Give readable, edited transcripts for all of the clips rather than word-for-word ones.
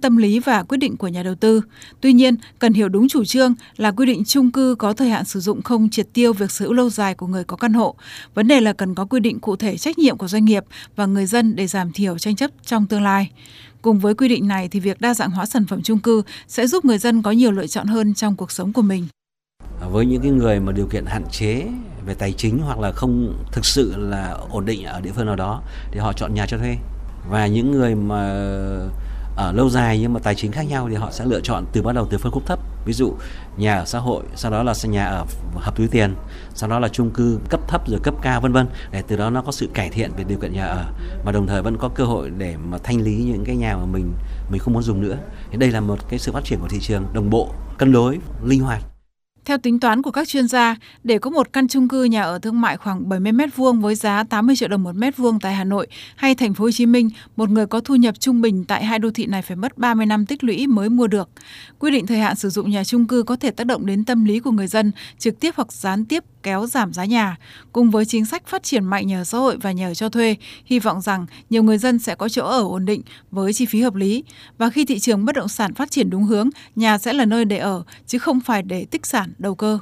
tâm lý và quyết định của nhà đầu tư. Tuy nhiên, cần hiểu đúng chủ trương là quy định chung cư có thời hạn sử dụng không triệt tiêu việc sở hữu lâu dài của người có căn hộ. Vấn đề là cần có quy định cụ thể trách nhiệm của doanh nghiệp và người dân để giảm thiểu tranh chấp trong tương lai. Cùng với quy định này thì việc đa dạng hóa sản phẩm chung cư sẽ giúp người dân có nhiều lựa chọn hơn trong cuộc sống của mình. Với những cái người mà điều kiện hạn chế về tài chính hoặc là không thực sự là ổn định ở địa phương nào đó thì họ chọn nhà cho thuê. Và những người mà ở lâu dài nhưng mà tài chính khác nhau thì họ sẽ lựa chọn bắt đầu từ phân khúc thấp. Ví dụ nhà ở xã hội, sau đó là nhà ở hợp túi tiền, sau đó là chung cư cấp thấp rồi cấp cao vân vân, để từ đó nó có sự cải thiện về điều kiện nhà ở mà đồng thời vẫn có cơ hội để mà thanh lý những cái nhà mà mình không muốn dùng nữa. Thì đây là một cái sự phát triển của thị trường đồng bộ, cân đối, linh hoạt. Theo tính toán của các chuyên gia, để có một căn chung cư nhà ở thương mại khoảng 70 m2 với giá 80 triệu đồng một mét vuông tại Hà Nội hay Thành phố Hồ Chí Minh, một người có thu nhập trung bình tại hai đô thị này phải mất 30 năm tích lũy mới mua được. Quy định thời hạn sử dụng nhà chung cư có thể tác động đến tâm lý của người dân, trực tiếp hoặc gián tiếp kéo giảm giá nhà. Cùng với chính sách phát triển mạnh nhà ở xã hội và nhà ở cho thuê, hy vọng rằng nhiều người dân sẽ có chỗ ở ổn định với chi phí hợp lý. Và khi thị trường bất động sản phát triển đúng hướng, nhà sẽ là nơi để ở, chứ không phải để tích sản đầu cơ.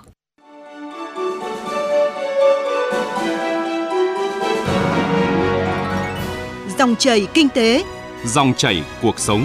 Dòng chảy kinh tế, dòng chảy cuộc sống.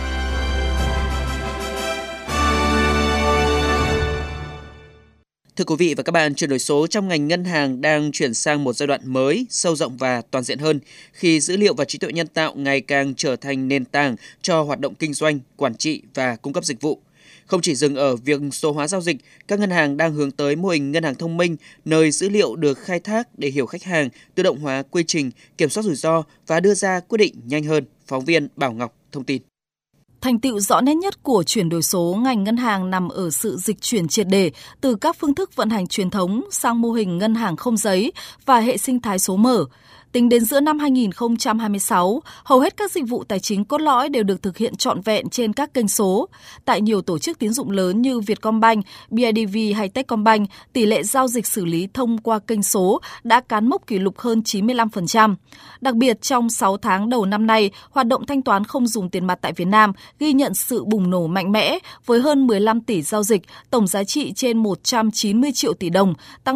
Thưa quý vị và các bạn, chuyển đổi số trong ngành ngân hàng đang chuyển sang một giai đoạn mới, sâu rộng và toàn diện hơn khi dữ liệu và trí tuệ nhân tạo ngày càng trở thành nền tảng cho hoạt động kinh doanh, quản trị và cung cấp dịch vụ. Không chỉ dừng ở việc số hóa giao dịch, các ngân hàng đang hướng tới mô hình ngân hàng thông minh, nơi dữ liệu được khai thác để hiểu khách hàng, tự động hóa quy trình, kiểm soát rủi ro và đưa ra quyết định nhanh hơn. Phóng viên Bảo Ngọc thông tin. Thành tựu rõ nét nhất của chuyển đổi số ngành ngân hàng nằm ở sự dịch chuyển triệt để từ các phương thức vận hành truyền thống sang mô hình ngân hàng không giấy và hệ sinh thái số mở. Tính đến giữa năm 2026, hầu hết các dịch vụ tài chính cốt lõi đều được thực hiện trọn vẹn trên các kênh số. Tại nhiều tổ chức tín dụng lớn như Vietcombank, BIDV hay Techcombank, tỷ lệ giao dịch xử lý thông qua kênh số đã cán mốc kỷ lục hơn 95%. Đặc biệt, trong 6 tháng đầu năm nay, hoạt động thanh toán không dùng tiền mặt tại Việt Nam ghi nhận sự bùng nổ mạnh mẽ với hơn 15 tỷ giao dịch, tổng giá trị trên 190 triệu tỷ đồng, tăng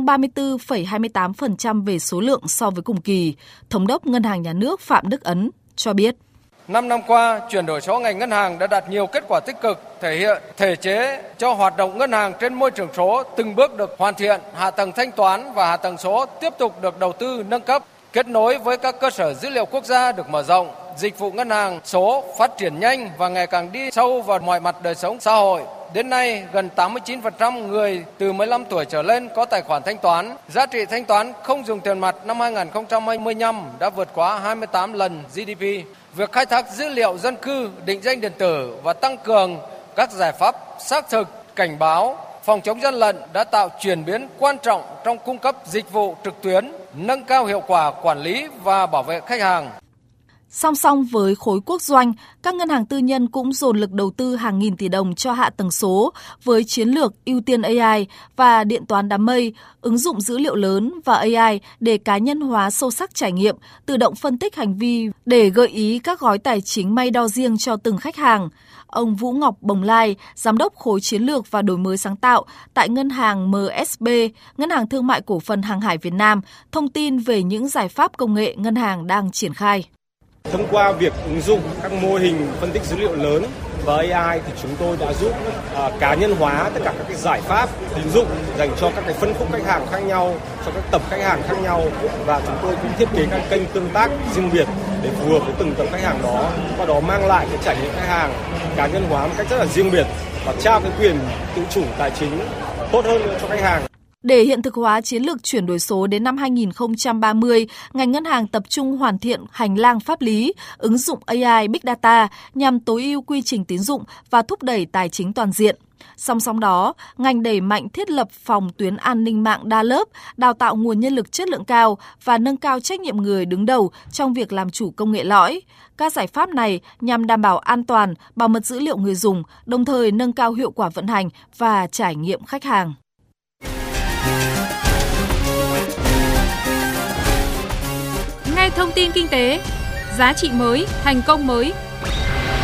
34,28% về số lượng so với cùng kỳ. Thống đốc Ngân hàng Nhà nước Phạm Đức Ấn cho biết. 5 năm qua, chuyển đổi số ngành ngân hàng đã đạt nhiều kết quả tích cực, thể hiện thể chế cho hoạt động ngân hàng trên môi trường số từng bước được hoàn thiện, hạ tầng thanh toán và hạ tầng số tiếp tục được đầu tư nâng cấp, kết nối với các cơ sở dữ liệu quốc gia được mở rộng, dịch vụ ngân hàng số phát triển nhanh và ngày càng đi sâu vào mọi mặt đời sống xã hội. Đến nay, gần 89% người từ 15 tuổi trở lên có tài khoản thanh toán. Giá trị thanh toán không dùng tiền mặt năm 2025 đã vượt quá 28 lần GDP. Việc khai thác dữ liệu dân cư, định danh điện tử và tăng cường các giải pháp xác thực, cảnh báo, phòng chống gian lận đã tạo chuyển biến quan trọng trong cung cấp dịch vụ trực tuyến, nâng cao hiệu quả quản lý và bảo vệ khách hàng. Song song với khối quốc doanh, các ngân hàng tư nhân cũng dồn lực đầu tư hàng nghìn tỷ đồng cho hạ tầng số với chiến lược ưu tiên AI và điện toán đám mây, ứng dụng dữ liệu lớn và AI để cá nhân hóa sâu sắc trải nghiệm, tự động phân tích hành vi để gợi ý các gói tài chính may đo riêng cho từng khách hàng. Ông Vũ Ngọc Bồng Lai, Giám đốc khối chiến lược và đổi mới sáng tạo tại Ngân hàng MSB, Ngân hàng Thương mại Cổ phần Hàng hải Việt Nam, thông tin về những giải pháp công nghệ ngân hàng đang triển khai. Thông qua việc ứng dụng các mô hình phân tích dữ liệu lớn và AI thì chúng tôi đã giúp cá nhân hóa tất cả các cái giải pháp tín dụng dành cho các cái phân khúc khách hàng khác nhau, cho các tập khách hàng khác nhau, và chúng tôi cũng thiết kế các kênh tương tác riêng biệt để phù hợp với từng tập khách hàng đó, qua đó mang lại cái trải nghiệm khách hàng cá nhân hóa một cách rất là riêng biệt và trao cái quyền tự chủ tài chính tốt hơn cho khách hàng. Để hiện thực hóa chiến lược chuyển đổi số đến năm 2030, ngành ngân hàng tập trung hoàn thiện hành lang pháp lý, ứng dụng AI Big Data nhằm tối ưu quy trình tín dụng và thúc đẩy tài chính toàn diện. Song song đó, ngành đẩy mạnh thiết lập phòng tuyến an ninh mạng đa lớp, đào tạo nguồn nhân lực chất lượng cao và nâng cao trách nhiệm người đứng đầu trong việc làm chủ công nghệ lõi. Các giải pháp này nhằm đảm bảo an toàn, bảo mật dữ liệu người dùng, đồng thời nâng cao hiệu quả vận hành và trải nghiệm khách hàng. Nghe thông tin kinh tế, giá trị mới, thành công mới,